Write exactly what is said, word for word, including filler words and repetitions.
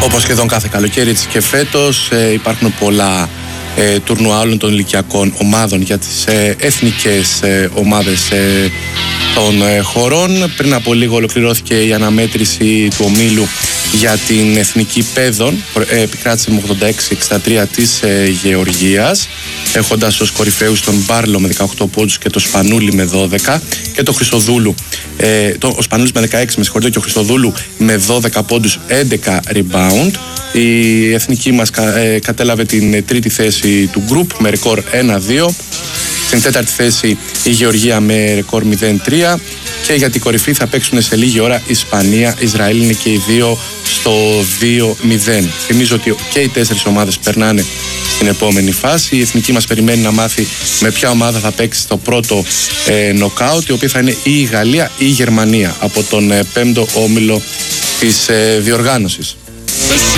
Όπως σχεδόν κάθε καλοκαίρι, έτσι και φέτος ε, υπάρχουν πολλά ε, τουρνουά όλων των ηλικιακών ομάδων για τις ε, εθνικές ε, ομάδες ε, των ε, χωρών. Πριν από λίγο ολοκληρώθηκε η αναμέτρηση του ομίλου για την εθνική παιδών. Ε, επικράτησε με ογδόντα έξι εξήντα τρία της ε, Γεωργίας, έχοντας ως κορυφαίους τον Μπάρλο με δεκαοκτώ πόντους και το Σπανούλη με δώδεκα και το Χρυσοδούλου, ε, το, ο Σπανούλης με δεκαέξι με συγχωρείτε, και ο Χρυσοδούλου με δώδεκα πόντους, έντεκα rebound. Η εθνική μας κα, ε, κατέλαβε την τρίτη θέση του γκρουπ με ρεκόρ ένα δύο. Στην τέταρτη θέση η Γεωργία με ρεκόρ μηδέν τρία. Και για την κορυφή θα παίξουν σε λίγη ώρα Ισπανία, Ισραήλ, είναι και οι δύο στο δύο μηδέν. Θυμίζω ότι και οι τέσσερις ομάδες περνάνε στην επόμενη φάση. Η εθνική μας περιμένει να μάθει με ποια ομάδα θα παίξει στο πρώτο ε, νοκάουτ, η οποία θα είναι ή η Γαλλία ή η Γερμανία από τον ε, πέμπτο όμιλο της ε, διοργάνωσης.